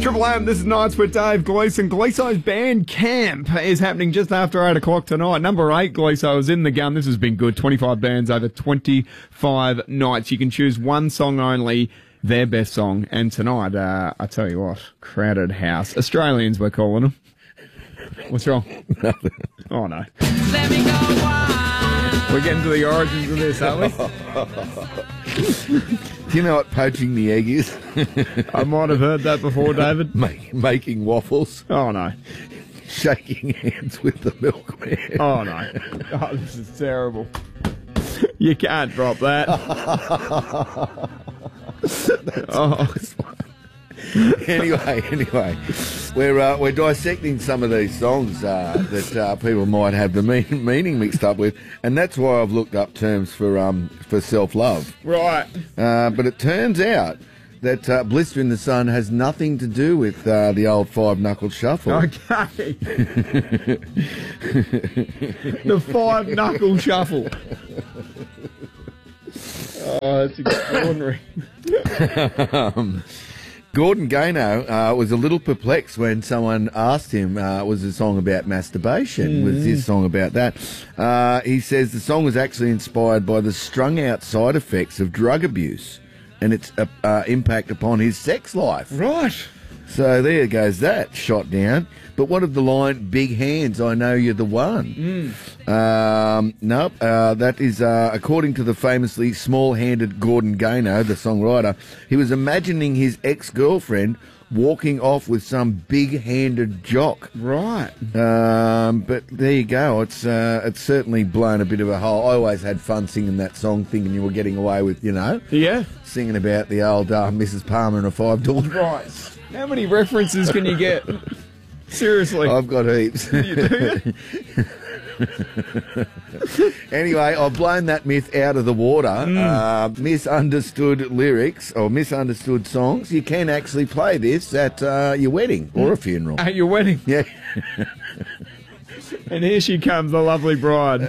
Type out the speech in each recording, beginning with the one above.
Triple M, this is Nights with Dave Gleeson. Gleeso's band camp is happening just after 8 o'clock tonight. Number 8, Gleeso, is in the gun. This has been good. 25 bands over 25 nights. You can choose one song only, their best song. And tonight, I tell you what, crowded house. Australians, we're calling them. What's wrong? Nothing. Oh, no. Let me go on. We're getting to the origins of this, aren't we? Do you know what poaching the egg is? I might have heard that before, David. Making waffles. Oh, no. Shaking hands with the milkman. Oh, no. Oh, this is terrible. You can't drop that. Oh. Anyway, we're dissecting some of these songs that people might have the meaning mixed up with, and that's why I've looked up terms for self-love. Right. But it turns out that Blister in the Sun has nothing to do with the old five-knuckle shuffle. Okay. The five-knuckle shuffle. Oh, that's extraordinary. Gordon Gano was a little perplexed when someone asked him, was the song about masturbation? Was his song about that? He says the song was actually inspired by the strung-out side effects of drug abuse and its impact upon his sex life. Right. So there goes that, shot down. But what of the line, big hands, I know you're the one? Nope. That is, according to the famously small-handed Gordon Gano, the songwriter, he was imagining his ex-girlfriend walking off with some big-handed jock. Right. But there you go. It's certainly blown a bit of a hole. I always had fun singing that song, thinking you were getting away with, Yeah. singing about the old Mrs. Palmer and her 5 daughters. Right. How many references can you get? Seriously. I've got heaps. You do? Anyway, I've blown that myth out of the water. Misunderstood lyrics or misunderstood songs. You can actually play this at your wedding or a funeral. At your wedding. Yeah. And here she comes, the lovely bride.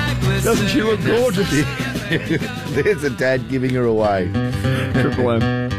Doesn't she look gorgeous? There's a dad giving her away. Triple M.